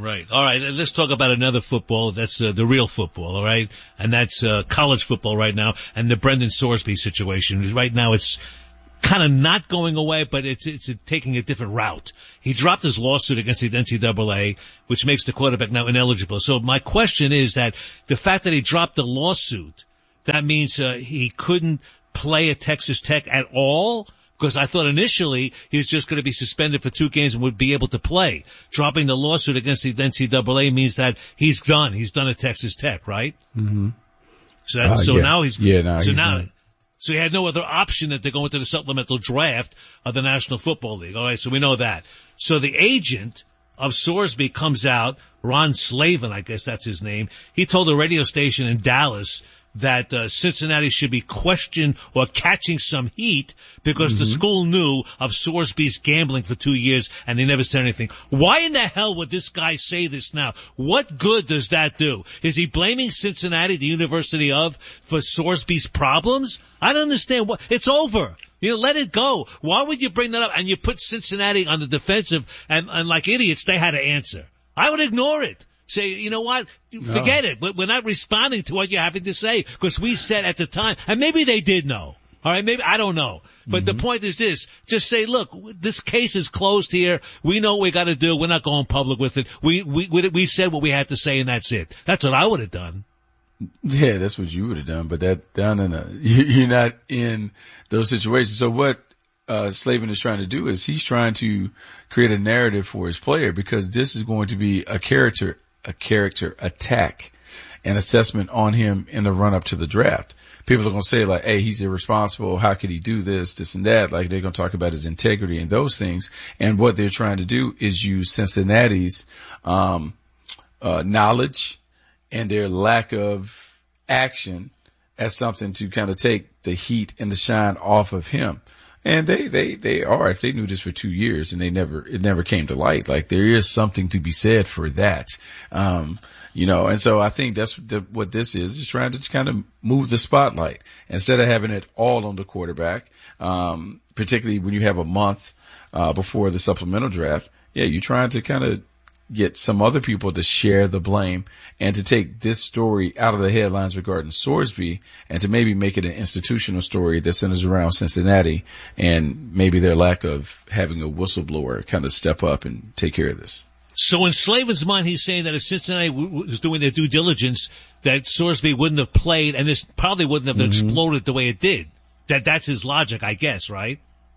Right. All right. Let's talk about another football. That's uh, the real football. All right. And that's uh, college football right now and the Brendan Sorsby situation. Right now it's kind of not going away, but it's, it's taking a different route. He dropped his lawsuit against the N C double A, which makes the quarterback now ineligible. So my question is that the fact that he dropped the lawsuit, that means uh, he couldn't play at Texas Tech at all? Because I thought initially he was just going to be suspended for two games and would be able to play. Dropping the lawsuit against the N C double A means that he's done. He's done at Texas Tech, right? Mm-hmm. So, that, uh, so yeah. now he's, yeah, no, so he's now, done. so he had no other option than to go into the supplemental draft of the National Football League. All right, so we know that. So the agent of Sorsby comes out, Ron Slavin, I guess that's his name. He told a radio station in Dallas that uh, Cincinnati should be questioned or catching some heat because mm-hmm. the school knew of Sorsby's gambling for two years and they never said anything. Why in the hell would this guy say this now? What good does that do? Is he blaming Cincinnati, the University of, for Sorsby's problems? I don't understand. What It's over. You know, let it go. Why would you bring that up? And you put Cincinnati on the defensive and, and like idiots, they had to answer. I would ignore it. Say, you know what? Forget no. it. We're not responding to what you're having to say because we said at the time, and maybe they did know. All right, maybe I don't know. But mm-hmm. the point is this: just say, look, this case is closed here. We know what we got to do. We're not going public with it. We we we said what we had to say, and that's it. That's what I would have done. Yeah, that's what you would have done. But that down in a, you're not in those situations. So what? Uh, Slavin is trying to do is he's trying to create a narrative for his player because this is going to be a character, a character attack and assessment on him in the run up to the draft. People are going to say like, hey, he's irresponsible. How could he do this, this and that? Like they're going to talk about his integrity and those things. And what they're trying to do is use Cincinnati's, um, uh, knowledge and their lack of action as something to kind of take the heat and the shine off of him. And they, they, they are, if they knew this for two years and they never, it never came to light, like there is something to be said for that. Um, you know, and so I think that's the, what this is, is trying to kind of move the spotlight instead of having it all on the quarterback. Um, particularly when you have a month, uh, before the supplemental draft. Yeah, you're trying to kind of get some other people to share the blame and to take this story out of the headlines regarding Sorsby and to maybe make it an institutional story that centers around Cincinnati and maybe their lack of having a whistleblower kind of step up and take care of this. So in Slavin's mind, he's saying that if Cincinnati w- was doing their due diligence, that Sorsby wouldn't have played and this probably wouldn't have mm-hmm. exploded the way it did. That that's his logic, I guess, right?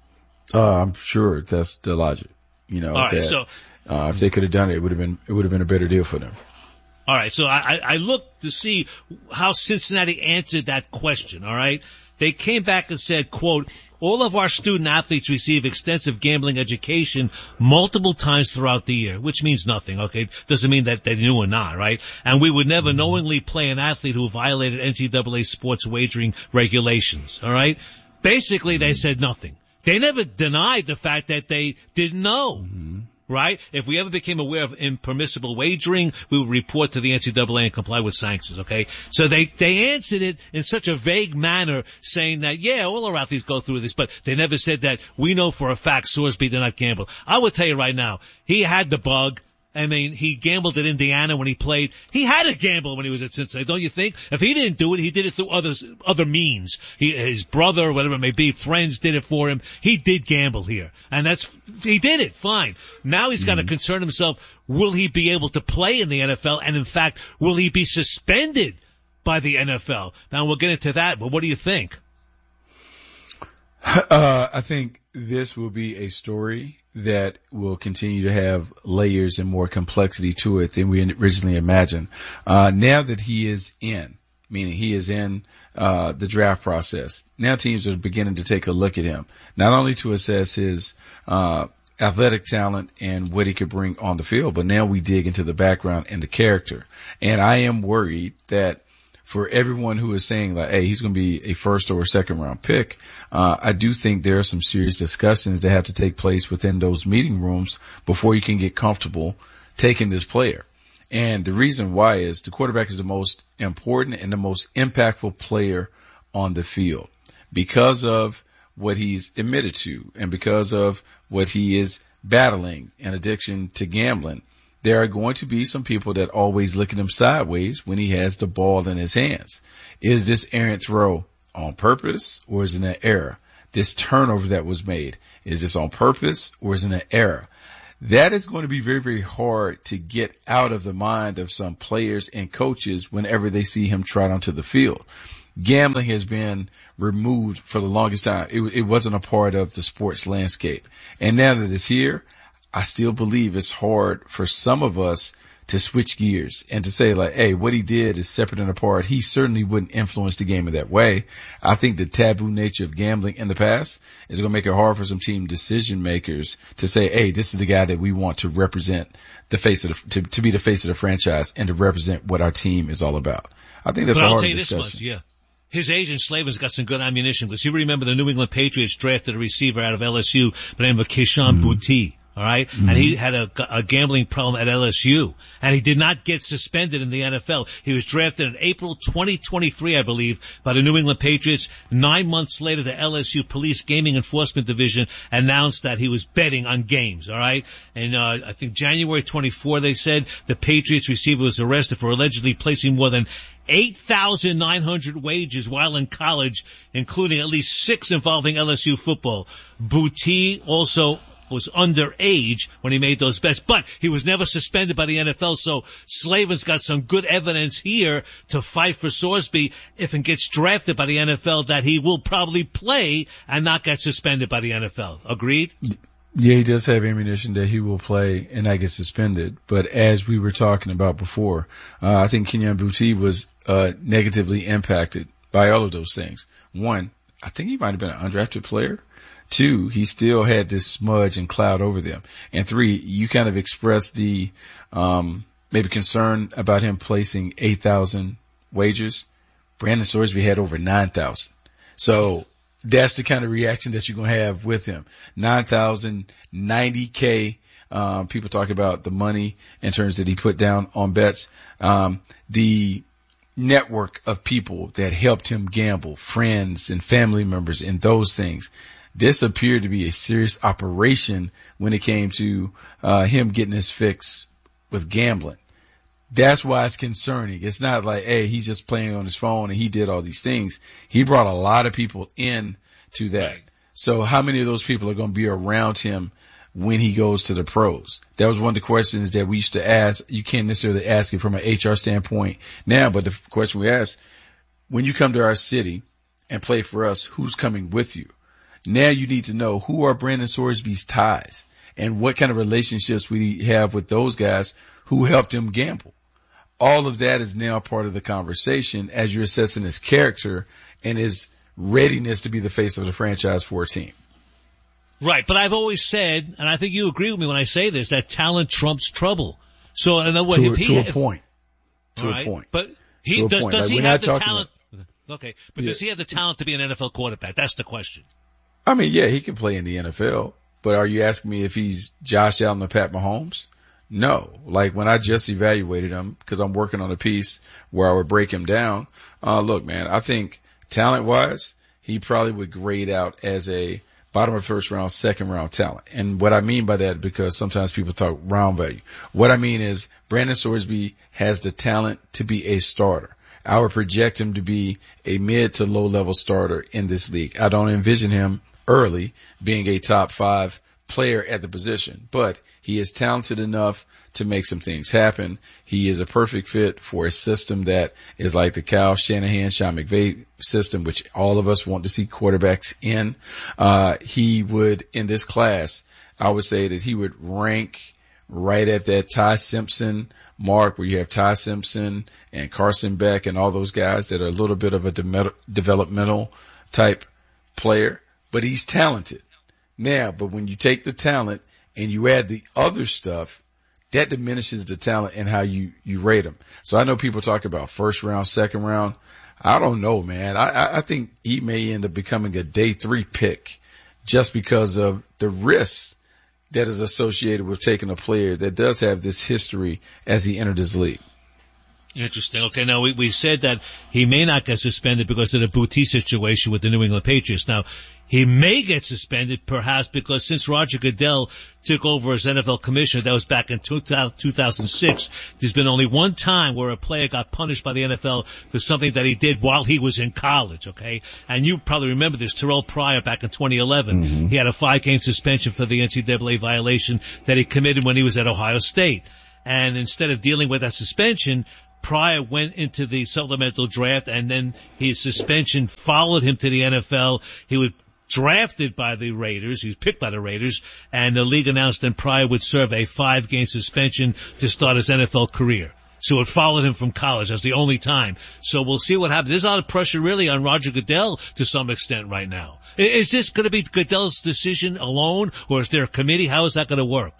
Uh, I'm sure that's the logic. You know, all right, that, so Uh, if they could have done it, it would have been, it would have been a better deal for them. All right. So I, I looked to see how Cincinnati answered that question. All right. They came back and said, quote, all of our student athletes receive extensive gambling education multiple times throughout the year, which means nothing. Okay. Doesn't mean that they knew or not. Right. And we would never knowingly play an athlete who violated N C double A sports wagering regulations. All right. Basically, they said nothing. They never denied the fact that they didn't know. Mm-hmm. Right? If we ever became aware of impermissible wagering, we would report to the N C double A and comply with sanctions, okay? So they, they answered it in such a vague manner, saying that, yeah, all our athletes go through this, but they never said that we know for a fact Sorsby did not gamble. I would tell you right now, he had the bug. I mean, he gambled at Indiana when he played. He had to gamble when he was at Cincinnati, don't you think? If he didn't do it, he did it through other other means. He, his brother, whatever it may be, friends did it for him. He did gamble here, and that's he did it. Fine. Now he's got to mm-hmm. concern himself: will he be able to play in the N F L? And in fact, will he be suspended by the N F L? Now we'll get into that. But what do you think? Uh, I think this will be a story that will continue to have layers and more complexity to it than we originally imagined. Uh, now that he is in, meaning he is in, uh, the draft process, now teams are beginning to take a look at him, not only to assess his, uh, athletic talent and what he could bring on the field, but now we dig into the background and the character. And I am worried that for everyone who is saying like, hey, he's going to be a first or a second round pick, uh, I do think there are some serious discussions that have to take place within those meeting rooms before you can get comfortable taking this player. And the reason why is the quarterback is the most important and the most impactful player on the field because of what he's admitted to and because of what he is battling, an addiction to gambling. there are going to be some people that always look at him sideways when he has the ball in his hands. Is this errant throw on purpose or is it an error? This turnover that was made, is this on purpose or is it an error? That is going to be very, very hard to get out of the mind of some players and coaches whenever they see him trot onto the field. Gambling has been removed for the longest time. It, it wasn't a part of the sports landscape. And now that it's here, I still believe it's hard for some of us to switch gears and to say like, hey, what he did is separate and apart. He certainly wouldn't influence the game in that way. I think the taboo nature of gambling in the past is going to make it hard for some team decision makers to say, hey, this is the guy that we want to represent the face of the, to, to be the face of the franchise and to represent what our team is all about. I think that's but a I'll hard tell you discussion. This much, yeah. His agent Slavin's got some good ammunition because you remember the New England Patriots drafted a receiver out of L S U by the name of Keyshawn mm-hmm. Boutte. All right. Mm-hmm. And he had a, a gambling problem at L S U and he did not get suspended in the N F L. He was drafted in April twenty twenty-three, I believe, by the New England Patriots. Nine months later, the L S U Police Gaming Enforcement Division announced that he was betting on games. All right. And, uh, I think January twenty-fourth, they said the Patriots receiver was arrested for allegedly placing more than eight thousand nine hundred wagers while in college, including at least six involving L S U football. Boutte also was underage when he made those bets, but he was never suspended by the N F L, so Slavin's got some good evidence here to fight for Sorsby if he gets drafted by the N F L that he will probably play and not get suspended by the N F L. Agreed? Yeah, he does have ammunition that he will play and not get suspended. But as we were talking about before, uh, I think Keyshawn Boutte was uh, negatively impacted by all of those things. One, I think he might have been an undrafted player. Two, he still had this smudge and cloud over them. And three, you kind of expressed the, um, maybe concern about him placing eight thousand wagers. Brandon Sorsby had over nine thousand. So that's the kind of reaction that you're going to have with him. nine thousand, ninety K. Um, people talk about the money in terms that he put down on bets. Um, the network of people that helped him gamble, friends and family members and those things. This appeared to be a serious operation when it came to uh him getting his fix with gambling. That's why it's concerning. It's not like, hey, he's just playing on his phone and he did all these things. He brought a lot of people in to that. Right. So how many of those people are going to be around him when he goes to the pros? That was one of the questions that we used to ask. You can't necessarily ask it from an H R standpoint now, but the question we ask, when you come to our city and play for us, who's coming with you? Now you need to know who are Brandon Sorsby's ties and what kind of relationships we have with those guys who helped him gamble. All of that is now part of the conversation as you're assessing his character and his readiness to be the face of the franchise for a team. Right. But I've always said, and I think you agree with me when I say this, that talent trumps trouble. So in other words, to, if he, to a if, point, to right, a point, but he does, point. does like, he have the About, talent? Okay. But yeah. Does he have the talent to be an N F L quarterback? That's the question. I mean, yeah, he can play in the N F L, but are you asking me if he's Josh Allen or Pat Mahomes? No. Like when I just evaluated him, because I'm working on a piece where I would break him down. Uh, look, man, I think talent wise, he probably would grade out as a bottom of first round, second round talent. And what I mean by that, because sometimes people talk round value. What I mean is Brandon Sorsby has the talent to be a starter. I would project him to be a mid to low level starter in this league. I don't envision him early being a top five player at the position, but he is talented enough to make some things happen. He is a perfect fit for a system that is like the Kyle Shanahan, Sean McVay system, which all of us want to see quarterbacks in. Uh, he would, in this class, I would say that he would rank right at that Ty Simpson mark where you have Ty Simpson and Carson Beck and all those guys that are a little bit of a de- developmental type player, but he's talented. Now, but when you take the talent and you add the other stuff, that diminishes the talent and how you, you rate him. So I know people talk about first round, second round. I don't know, man. I, I think he may end up becoming a day three pick just because of the risks that is associated with taking a player that does have this history as he entered this league. Interesting. Okay, now we, we said that he may not get suspended because of the Boutte situation with the New England Patriots. Now, he may get suspended perhaps because since Roger Goodell took over as N F L commissioner, that was back in two thousand six, there's been only one time where a player got punished by the N F L for something that he did while he was in college, okay? And you probably remember this, Terrell Pryor back in twenty eleven. Mm-hmm. He had a five-game suspension for the N C double A violation that he committed when he was at Ohio State. And instead of dealing with that suspension, Pryor went into the supplemental draft, and then his suspension followed him to the N F L. He was drafted by the Raiders. He was picked by the Raiders, and the league announced that Pryor would serve a five-game suspension to start his N F L career. So it followed him from college. That's the only time. So we'll see what happens. There's a lot of pressure really on Roger Goodell to some extent right now. Is this going to be Goodell's decision alone, or is there a committee? How is that going to work?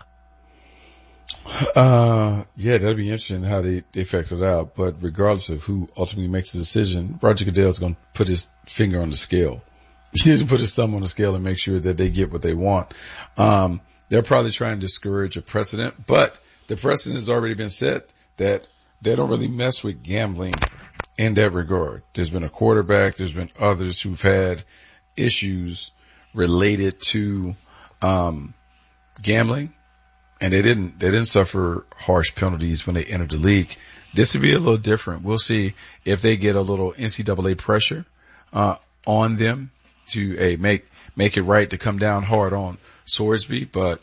Uh, yeah, that'd be interesting how they, they factor it out. But regardless of who ultimately makes the decision, Roger Goodell's going to put his finger on the scale. He doesn't put his thumb on the scale and make sure that they get what they want. Um, they're probably trying to discourage a precedent, but the precedent has already been set that they don't really mess with gambling in that regard. There's been a quarterback. There's been others who've had issues related to, um, gambling. And they didn't, they didn't suffer harsh penalties when they entered the league. This would be a little different. We'll see if they get a little N C double A pressure, uh, on them to, a make, make it right to come down hard on Sorsby. But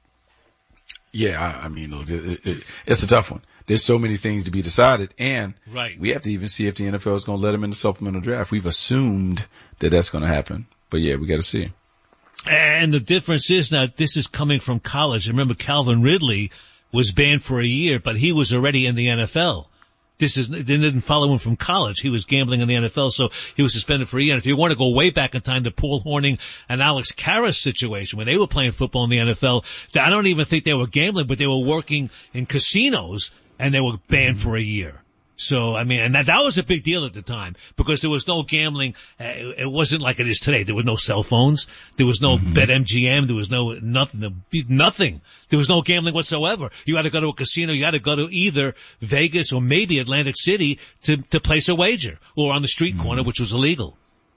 yeah, I, I mean, it, it, it, it's a tough one. There's so many things to be decided, and right. we have to even see if the N F L is going to let him in the supplemental draft. We've assumed that that's going to happen, but yeah, we got to see. And the difference is now this is coming from college. Remember, Calvin Ridley was banned for a year, but he was already in the N F L. This is, they didn't follow him from college. He was gambling in the N F L, so he was suspended for a year. And if you want to go way back in time, the Paul Hornung and Alex Karras situation, when they were playing football in the N F L, I don't even think they were gambling, but they were working in casinos, and they were banned for a year. So, I mean, and that, that was a big deal at the time because there was no gambling. Uh, it, it wasn't like it is today. There were no cell phones. There was no mm-hmm. BetMGM. There was no nothing, nothing. There was no gambling whatsoever. You had to go to a casino. You had to go to either Vegas or maybe Atlantic City to, to place a wager, or on the street mm-hmm. corner, which was illegal.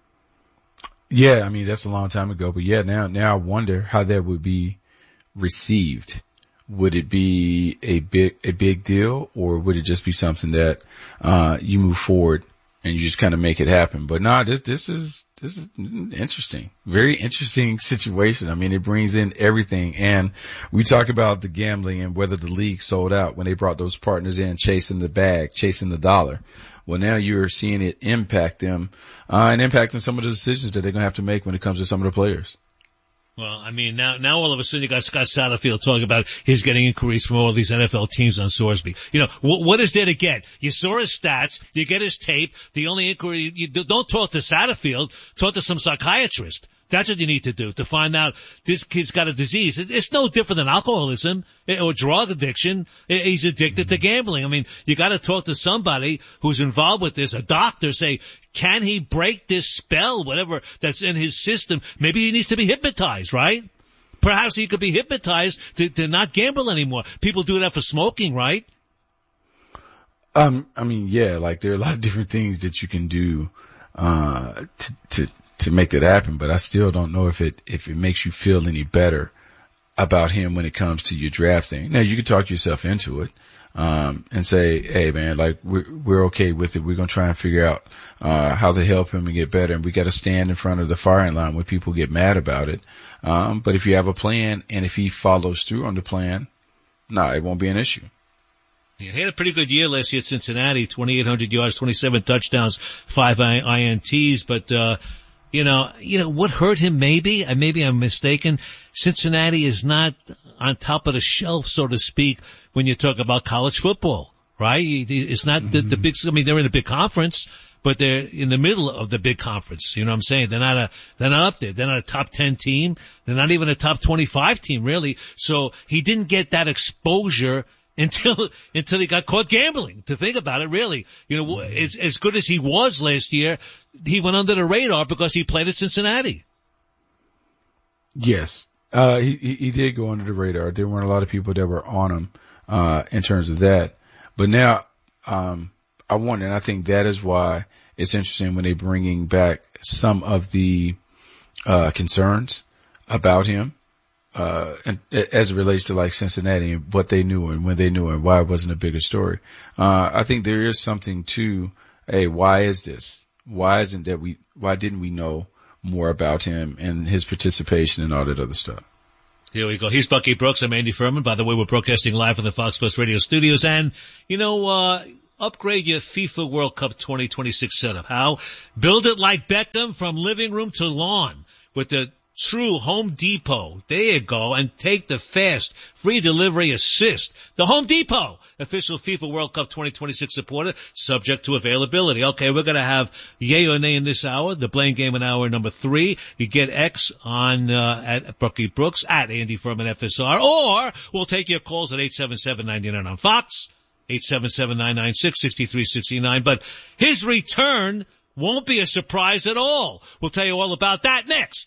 Yeah, I mean, that's a long time ago, but yeah, now, now I wonder how that would be received. Would it be a big, a big deal, or would it just be something that, uh, you move forward and you just kind of make it happen? But nah, this, this is, this is interesting. Very interesting situation. I mean, it brings in everything. And we talk about the gambling and whether the league sold out when they brought those partners in chasing the bag, chasing the dollar. Well, now you're seeing it impact them, uh, and impacting some of the decisions that they're going to have to make when it comes to some of the players. Well, I mean, now, now all of a sudden you got Scott Satterfield talking about he's getting inquiries from all these N F L teams on Sorsby. You know, what, what is there to get? You saw his stats, you get his tape, the only inquiry, you don't talk to Satterfield, talk to some psychiatrist. That's what you need to do, to find out this kid's got a disease. It's no different than alcoholism or drug addiction. He's addicted to gambling. I mean, you got to talk to somebody who's involved with this, a doctor, say, can he break this spell, whatever that's in his system? Maybe he needs to be hypnotized, right? Perhaps he could be hypnotized to, to not gamble anymore. People do that for smoking, right? Um, I mean, yeah, like there are a lot of different things that you can do, uh, to, to, to make that happen, but I still don't know if it, if it makes you feel any better about him when it comes to your drafting. Now, you can talk yourself into it, um, and say, hey man, like we're, we're okay with it. We're going to try and figure out, uh, how to help him and get better. And we got to stand in front of the firing line when people get mad about it. Um, but if you have a plan and if he follows through on the plan, no, nah, it won't be an issue. Yeah, he had a pretty good year last year at Cincinnati, twenty-eight hundred yards, twenty-seven touchdowns, five I N Ts, but, uh, You know, you know, what hurt him maybe, and maybe I'm mistaken, Cincinnati is not on top of the shelf, so to speak, when you talk about college football, right? It's not mm-hmm. the, the big, I mean, they're in a big conference, but they're in the middle of the big conference. You know what I'm saying? They're not a, they're not up there. They're not a top ten team. They're not even a top twenty-five team, really. So he didn't get that exposure until, until he got caught gambling. To think about it, really. You know, as, as good as he was last year, he went under the radar because he played at Cincinnati. Yes. Uh, he, he did go under the radar. There weren't a lot of people that were on him, uh, in terms of that. But now, um, I wonder, and I think that is why it's interesting when they bringing back some of the uh concerns about him, uh, and as it relates to like Cincinnati and what they knew and when they knew and why it wasn't a bigger story. Uh, I think there is something to, hey, why is this? Why isn't that we, why didn't we know more about him and his participation and all that other stuff? Here we go. He's Bucky Brooks. I'm Andy Furman. By the way, we're broadcasting live from the Fox Sports Radio studios. And, you know, uh, upgrade your FIFA World Cup twenty twenty-six setup. How? Build it like Beckham from living room to lawn with the true Home Depot. There you go. And take the fast free delivery assist. The Home Depot, official FIFA World Cup twenty twenty-six supporter, subject to availability. Okay, we're going to have yay or nay in this hour, the Blame Game in hour number three. You get X on, uh, at Bucky Brooks, at Andy Furman F S R, or we'll take your calls at eight seven seven, nine nine on Fox, eight seven seven, nine nine six, six three six nine. But his return won't be a surprise at all. We'll tell you all about that next.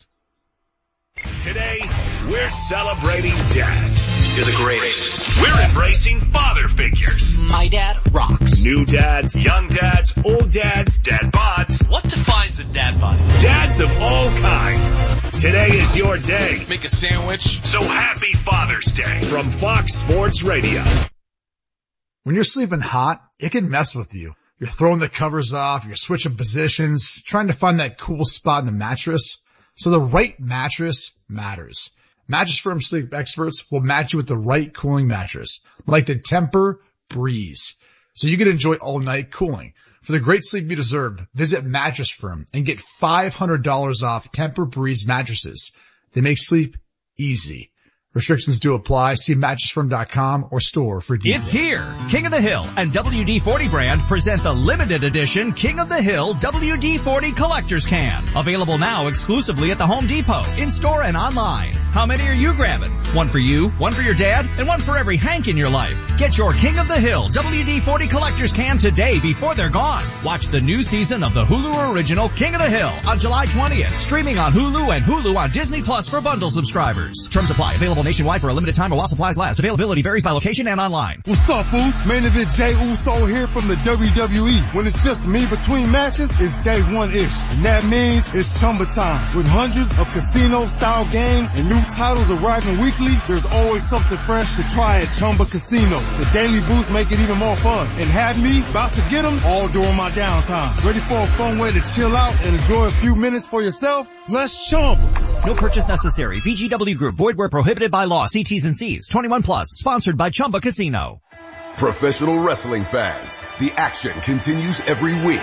Today, we're celebrating dads. You're the greatest. We're embracing father figures. My dad rocks. New dads, young dads, old dads, dad bods. What defines a dad bod? Dads of all kinds. Today is your day. Make a sandwich. So happy Father's Day from Fox Sports Radio. When you're sleeping hot, it can mess with you. You're throwing the covers off, you're switching positions, trying to find that cool spot in the mattress. So the right mattress matters. Mattress Firm sleep experts will match you with the right cooling mattress, like the Tempur Breeze, so you can enjoy all night cooling. For the great sleep you deserve, visit Mattress Firm and get five hundred dollars off Tempur Breeze mattresses. They make sleep easy. Restrictions do apply. See mattress firm dot com or store for details. It's here. King of the Hill and W D forty brand present the limited edition King of the Hill W D forty Collector's Can. Available now exclusively at the Home Depot, in-store and online. How many are you grabbing? One for you, one for your dad, and one for every Hank in your life. Get your King of the Hill W D forty Collector's Can today before they're gone. Watch the new season of the Hulu original King of the Hill on July twentieth. Streaming on Hulu and Hulu on Disney Plus for bundle subscribers. Terms apply. Available nationwide for a limited time or while supplies last. Availability varies by location and online. What's up, fools? Main event Jey Uso here from the W W E. When it's just me between matches, it's day one-ish. And that means it's Chumba time. With hundreds of casino-style games and new titles arriving weekly, there's always something fresh to try at Chumba Casino. The daily boosts make it even more fun. And have me about to get them all during my downtime. Ready for a fun way to chill out and enjoy a few minutes for yourself? Let's Chumba. No purchase necessary. V G W Group. Void where prohibited by law. See T's and C's. twenty-one plus. Sponsored by Chumba Casino. Professional wrestling fans, the action continues every week.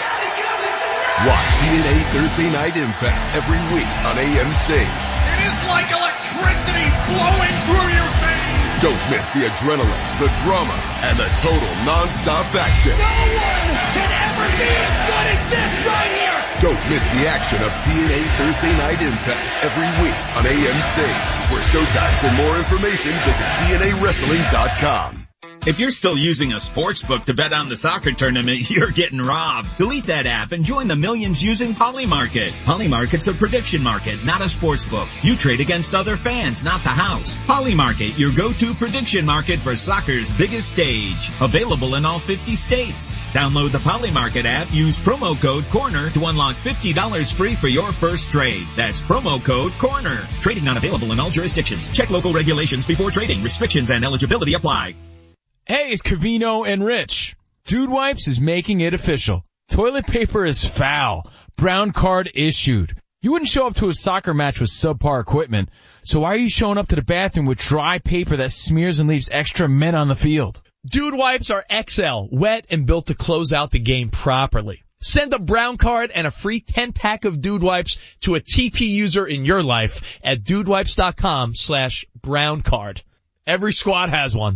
Watch T N A Thursday Night Impact every week on A M C. It is like electricity blowing through your veins. Don't miss the adrenaline, the drama, and the total non-stop action. No one can ever be as good as this right here. Don't miss the action of T N A Thursday Night Impact every week on A M C. For showtimes and more information, visit T N A wrestling dot com. If you're still using a sports book to bet on the soccer tournament, you're getting robbed. Delete that app and join the millions using Polymarket. Polymarket's a prediction market, not a sports book. You trade against other fans, not the house. Polymarket, your go-to prediction market for soccer's biggest stage. Available in all fifty states. Download the Polymarket app, use promo code CORNER to unlock fifty dollars free for your first trade. That's promo code CORNER. Trading not available in all jurisdictions. Check local regulations before trading. Restrictions and eligibility apply. Hey, it's Cavino and Rich. Dude Wipes is making it official. Toilet paper is foul. Brown card issued. You wouldn't show up to a soccer match with subpar equipment, so why are you showing up to the bathroom with dry paper that smears and leaves extra men on the field? Dude Wipes are X L, wet and built to close out the game properly. Send a brown card and a free ten pack of Dude Wipes to a T P user in your life at dudewipes.com slash brown card. Every squad has one.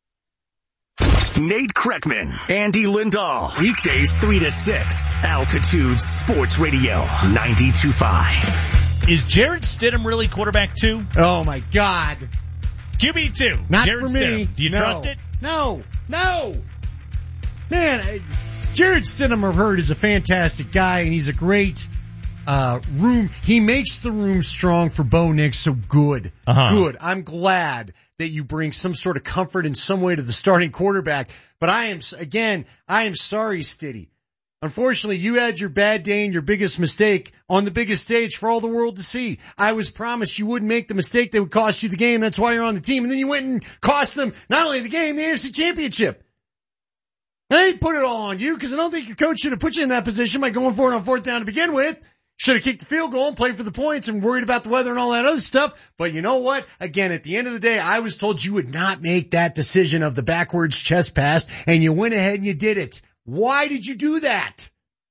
Nate Kreckman, Andy Lindahl, weekdays three to six, Altitude Sports Radio, ninety-two point five. Is Jarrett Stidham really quarterback two? Oh my God. Q B two. Not Jarrett for me. Stidham. Do you no. trust it? No, no. Man, I, Jarrett Stidham, I've heard, is a fantastic guy, and he's a great uh room. He makes the room strong for Bo Nix, so good. Uh-huh. Good. I'm glad that you bring some sort of comfort in some way to the starting quarterback. But I am, again, I am sorry, Stiddy. Unfortunately, you had your bad day and your biggest mistake on the biggest stage for all the world to see. I was promised you wouldn't make the mistake that would cost you the game. That's why you're on the team. And then you went and cost them not only the game, the A F C Championship. And I didn't put it all on you because I don't think your coach should have put you in that position by going for it on fourth down to begin with. Should have kicked the field goal and played for the points and worried about the weather and all that other stuff. But you know what? Again, at the end of the day, I was told you would not make that decision of the backwards chest pass, and you went ahead and you did it. Why did you do that?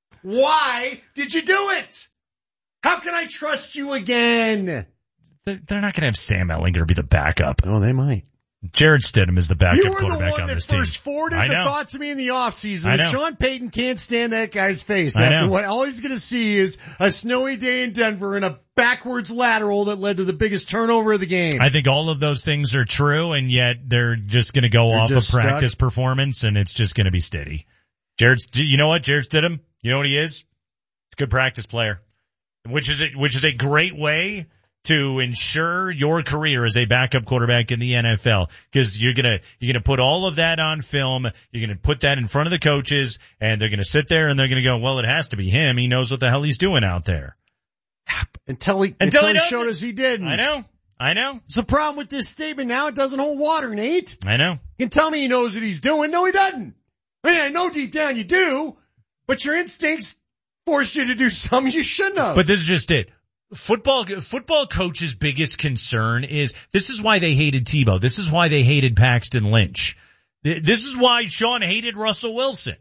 Why did you do it? How can I trust you again? They're not going to have Sam Ehlinger be the backup. Oh, they might. Jarrett Stidham is the backup you were quarterback the one on that this team. first forwarded the thought to me in the offseason that Sean Payton can't stand that guy's face. I After know. what all he's going to see is a snowy day in Denver and a backwards lateral that led to the biggest turnover of the game. I think all of those things are true, and yet they're just going to go You're off of just practice stuck. performance, and it's just going to be steady. Jared, you know what? Jarrett Stidham, you know what he is? He's a good practice player, which is a, which is a great way to ensure your career as a backup quarterback in the N F L, because you're gonna you're gonna put all of that on film. You're gonna put that in front of the coaches, and they're gonna sit there and they're gonna go, "Well, it has to be him. He knows what the hell he's doing out there." Until he, Until until he he doesn't. showed us he didn't. I know, I know. It's a problem with this statement now. It doesn't hold water, Nate. I know. You can tell me he knows what he's doing. No, he doesn't. I mean, I know deep down you do, but your instincts force you to do something you shouldn't have. But this is just it. Football, football coach's biggest concern is, this is why they hated Tebow. This is why they hated Paxton Lynch. This is why Sean hated Russell Wilson.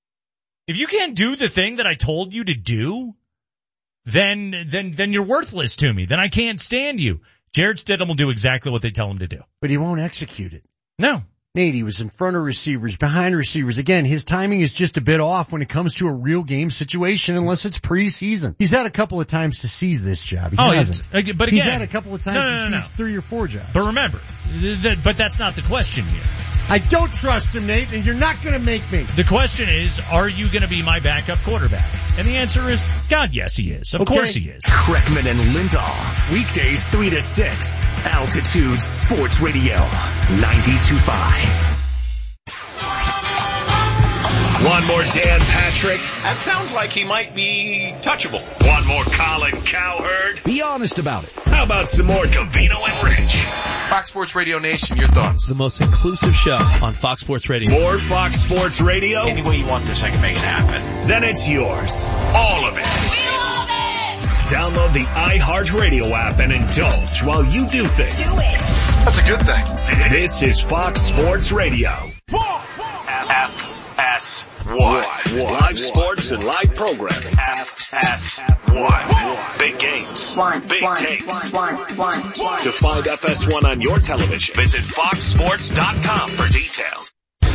If you can't do the thing that I told you to do, then, then, then you're worthless to me. Then I can't stand you. Jarrett Stidham will do exactly what they tell him to do. But he won't execute it. No. Nate, he was in front of receivers, behind receivers. Again, his timing is just a bit off when it comes to a real game situation unless it's preseason. He's had a couple of times to seize this job. He Oh, hasn't. it's- but He's again- had a couple of times No, no, to no, no. seize three or four jobs. But remember, th- th- but that's not the question here. I don't trust him, Nate, and you're not going to make me. The question is, are you going to be my backup quarterback? And the answer is, God, yes, he is. Of Okay. course he is. Kreckman and Lindahl. Weekdays three to six. Altitude Sports Radio. ninety-two point five. One more Dan Patrick. That sounds like he might be touchable. One more Colin Cowherd. Be honest about it. How about some more Covino and Rich? Fox Sports Radio Nation, your thoughts? The most inclusive show on Fox Sports Radio. More Fox Sports Radio? Any way you want this, I can make it happen. Then it's yours. All of it. We love it! Download the iHeartRadio app and indulge while you do things. Do it! That's a good thing. This is Fox Sports Radio. F S one. Live sports and live programming. F S one. Big games. Big takes. To find F S one on your television, visit fox sports dot com for details.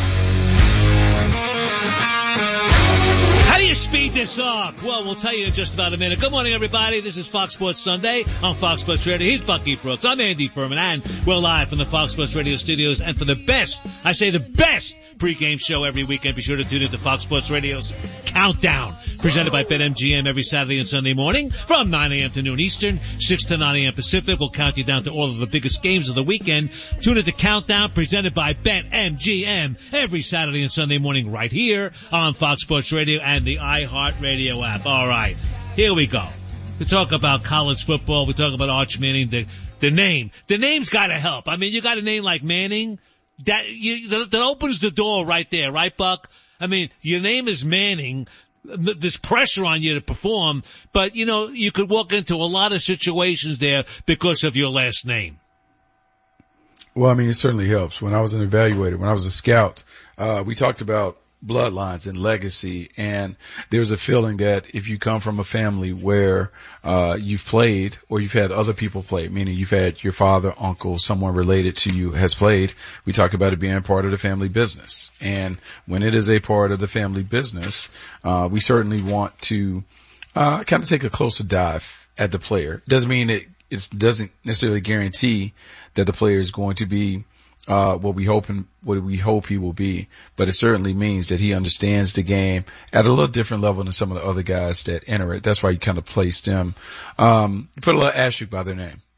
How do you speed this up? Well, we'll tell you in just about a minute. Good morning, everybody. This is Fox Sports Sunday on Fox Sports Radio. He's Bucky Brooks. I'm Andy Furman, and we're live from the Fox Sports Radio studios. And for the best, I say the best pregame show every weekend, be sure to tune into Fox Sports Radio's Countdown, presented by BetMGM every Saturday and Sunday morning from nine a.m. to noon Eastern, six to nine a.m. Pacific. We'll count you down to all of the biggest games of the weekend. Tune into Countdown, presented by BetMGM every Saturday and Sunday morning right here on Fox Sports Radio and the iHeartRadio app. All right, here we go. We talk about college football. We talk about Arch Manning. The, the name. The name's got to help. I mean, you got a name like Manning. That, you, that, that opens the door right there, right, Buck? I mean, your name is Manning. There's pressure on you to perform, but, you know, you could walk into a lot of situations there because of your last name. Well, I mean, it certainly helps. When I was an evaluator, when I was a scout, uh, we talked about bloodlines and legacy, and there's a feeling that if you come from a family where uh you've played or you've had other people play, meaning you've had your father, uncle, someone related to you has played, we talk about it being part of the family business. And when it is a part of the family business, uh we certainly want to uh kind of take a closer dive at the player. Doesn't mean it it doesn't necessarily guarantee that the player is going to be Uh, what we hope and what we hope he will be, but it certainly means that he understands the game at a little different level than some of the other guys that enter it. That's why you kind of place them, um, you put a little asterisk by their name.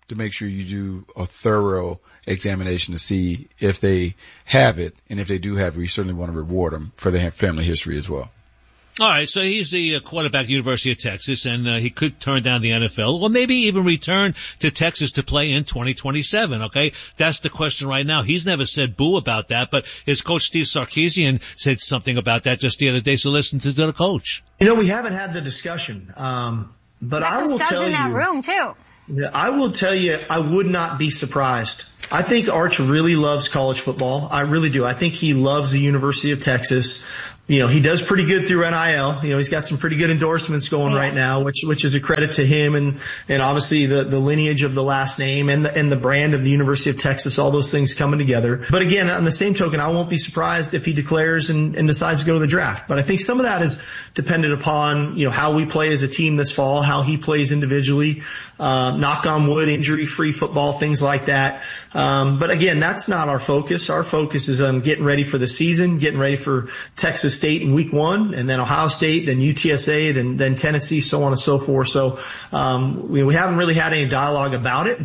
to make sure you do a thorough examination to see if they have it, and if they do have it, you certainly want to reward them for their family history as well. All right, so he's the quarterback at the University of Texas, and uh, he could turn down the N F L, or maybe even return to Texas to play in twenty twenty-seven, okay? That's the question right now. He's never said boo about that, but his coach Steve Sarkisian said something about that just the other day, so listen to the coach. You know, we haven't had the discussion, um, but I will tell you. in that room, too. I will tell you, I would not be surprised. I think Arch really loves college football. I really do. I think he loves the University of Texas. You know, he does pretty good through N I L. You know, he's got some pretty good endorsements going right now, which, which is a credit to him and, and obviously the, the lineage of the last name and the, and the brand of the University of Texas, all those things coming together. But again, on the same token, I won't be surprised if he declares and, and decides to go to the draft. But I think some of that is dependent upon, you know, how we play as a team this fall, how he plays individually, uh, knock on wood, injury-free football, things like that. Um, but again, that's not our focus. Our focus is on getting ready for the season, getting ready for Texas State in week one, and then Ohio State, then U T S A, then then Tennessee, so on and so forth. So um, we, we haven't really had any dialogue about it.